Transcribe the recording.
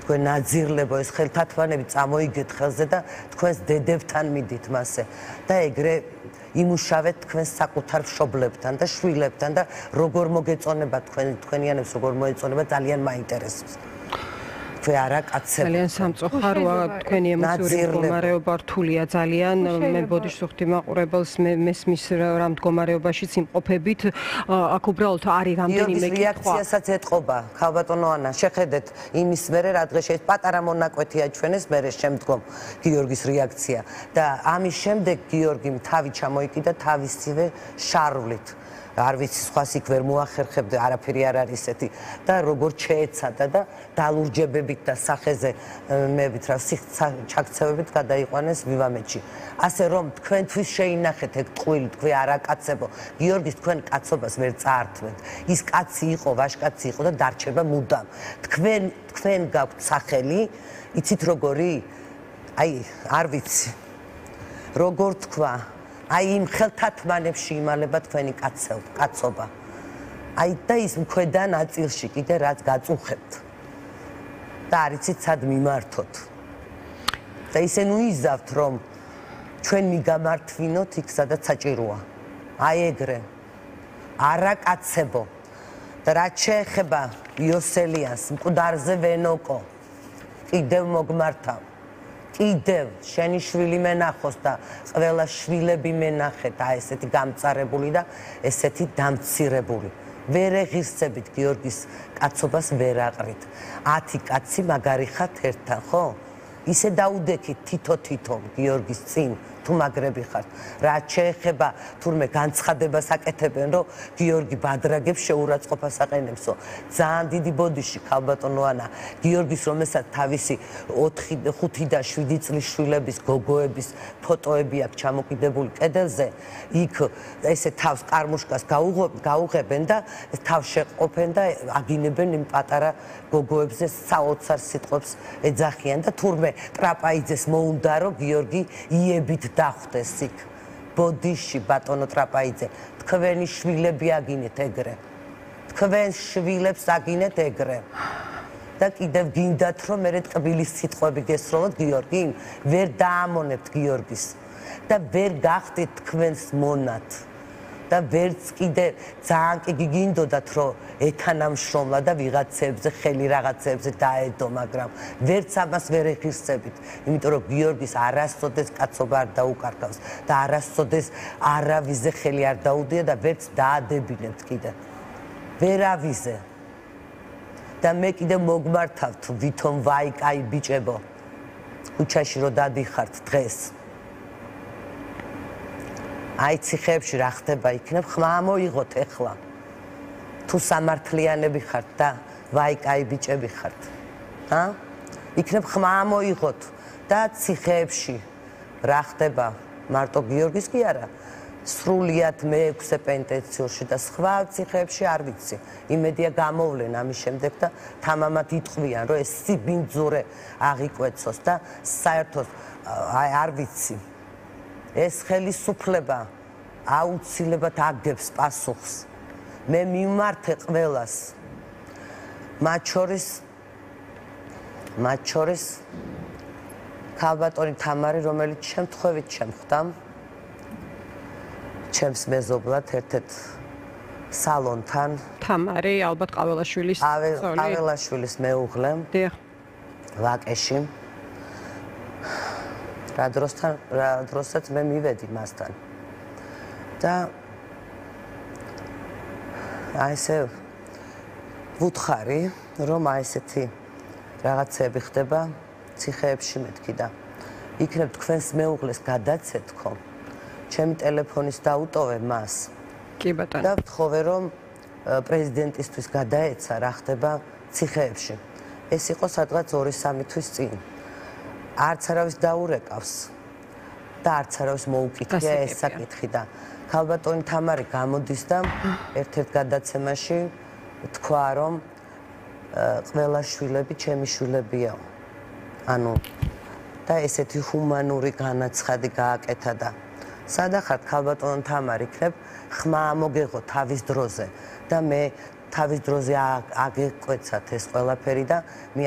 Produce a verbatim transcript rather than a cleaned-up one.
თქვენ ნაძირლებო ეს ხელთათმანები წამოიგეთ ხელზე და თქვენს დედებთან მიდით მასე და ეგრე იმუშავეთ თქვენს საკუთარ მშობლებთან და შვილებთან და როგორ მოგეწონება თქვენ თქვენიანებს როგორ მოეწონება ძალიან მაინტერესებს. თქვენ არა კაცები. ძალიან სამწუხაროა თქვენი ემოციური მდგომარეობა რთულია ძალიან. მე ბოდიშს ვხვდი მაყურებელს მე მესმის რა მდგომარეობაშიც იმყოფებით. აქ უბრალოდ არის რამდენიმე კითხვა. რეაქციასაც ეტყობა ქალბატონო ანა. შეხედეთ იმის მერე რა დღეს ეს პატარა მონაკვეთი აჩვენეს მერე შემდგომ გიორგის რეაქცია და ამის შემდეგ გიორგიმ თავი ჩამოიკიდა თავისივე შარვლით. არ ვიცი სხვას იქ ვერ მოახერხებდა არაფერი არ არის ესეთი და როგორ შეეცადა და დალურჯებებით და სახეზე მეებით რა ჩაქცევებით გადაიყვანეს ვივამეთში. ასე რომ თქვენთვის შეინახეთ ეგ ტყუილი თქვენ არაკაცებო გიორგის თქვენ კაცობას ვერ წაართმეთ. ის კაცი იყო ვაჟკაცი იყო და დარჩება მუდამ. თქვენ თქვენ გაქვთ სახელი იცით როგორი? აი არ ვიცი როგორ თქვა აი იმ ხელთათმანებში იმალება თქვენი კაცობა. აი და ის ქვედა ნაწილში კიდე რაც გაწუხებთ. და არიცით სად მიმართოთ. და ისე ნუ იზავთ რომ ჩვენ მიგამართვინოთ იქ სადაც საჭიროა. აი ეგრე. არა კაცებო. და რაც შეეხება იოსელიანს მკვდარზე ვენოკო. კიდევ მოგმართავ. კიდევ შენი შვილი მენახოს და ყველა შვილები მენახეთ აი ესეთი გამწარებული და ესეთი დამცირებული. ვერ ეღირსებით გიორგის კაცობას ვერ აყრით. ათი კაცი მაგარი ხართ ერთთან, ხო? ისე დაუდექით თითო-თითო გიორგის წინ თუ მაგრები ხართ. რაც შეეხება თურმე განცხადებას აკეთებენ, რომ გიორგი ბადრაგებს შეურაცხყოფას აყენებსო. ძალიან დიდი ბოდიში ქალბატონო ანა. გიორგის რომელსაც თავისი ოთხი, ხუთი და შვიდი წლის შვილების გოგოების ფოტოები აქვს ჩამოკიდებული კედელზე. იქ ესე თავს კარმუშკას გაუღებენ და თავს შეყופენ და აგინებენ იმ პატარა გოგოებზე საოცარ სიტყვებს ეძახიან და თურმე ტრაპაიძეს მოუნდა რომ გიორგი იებით დახვდეს იქ ბოდიში ბატონო ტრაპაიძე თქვენი შვილები აგინეთ ეგრე თქვენ შვილებს აგინეთ ეგრე და კიდევ გინდათ რომ მე ტკბილის სიტყვები გესროლოთ გიორგი ვერ დაამონებთ გიორგის და ვერ გახდით თქვენს მონად და ვერც კიდე ძალიან კი გიგინდოდათ რომ ეთანამშრომლა და ვიღაცებზე ხელი რაღაცებზე დაედო მაგრამ ვერც ამას ვერ ეხირსებით იმიტომ რომ გიორგის არასოდეს კაცობა არ დაუკარგავს და არასოდეს არავიზე ხელი არ დაუდია და ვერც დაადებინებთ კიდე ვერავიზე და მე კიდე მოგმართავთ ვითომ ვაი კაი ბიჭებო ქუჩაში რო დადიხართ დღეს აი ციხეებში რა ხდება იქნებ ხმა მოიღოთ ეხლა თუ სამართლიანები ხართ და ვაი კაი ბიჭები ხართ ა იქნებ ხმა მოიღოთ და ციხეებში რა ხდება მარტო გიორგის კი არა სრულიად მეექვსე პენტენციურში და სხვა ციხეებში არ ვიცი იმედია გამოვლენ ამის შემდეგ და თამამად იტყვიან რომ ეს სიბინძურე აღიკვეცოს და საერთოდ აი არ ვიცი ეს ხელისუფლება აუცილებლად აგებს პასუხს მე მიმართე ყველას მათ შორის მათ შორის ქალბატონი თამარი რომელიც შემთხვევით შემხვდა ჩემს მეზობლად ერთ-ერთ სალონთან თამარი ალბათ ყაველაშვილის ყაველაშვილის მეუღლე დიახ ვაკეში რა დროსთან რა დროსაც მე მივედი მასთან და აი ესე ვუთხარი რომ აი ესეთი რაღაცები ხდება ციხეებში მეთქი და იქნებ თქვენს მეუღლეს გადაცეთქო ჩემი ტელეფონის დაუტოვე მას კი ბატონო და ვთხოვე რომ პრეზიდენტისთვის გადაეცა რა ხდება ციხეებში ეს იყო სადღაც ორი სამი თვის წინ არც არავის დაურეკავს და არც არავის მოუკითხია ეს საკითხი და ქალბატონი თამარი გამოდის და ერთ-ერთ გადაცემაში თქვა რომ ყველა შვილები ჩემი შვილებია ანუ და ესეთი ჰუმანური განაცხადი გააკეთა და სადახართ ქალბატონო თამარი იქნებ ხმა მოგეღო თავის დროზე და მე თავის დროზე აგეკვეცათ ეს ყველაფერი და მე